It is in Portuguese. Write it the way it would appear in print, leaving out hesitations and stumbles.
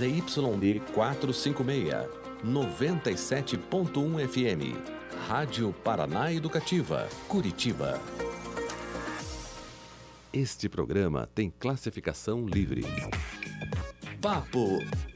ZYD 456, 97.1 FM. Rádio Paraná Educativa, Curitiba. Este programa tem classificação livre. Papo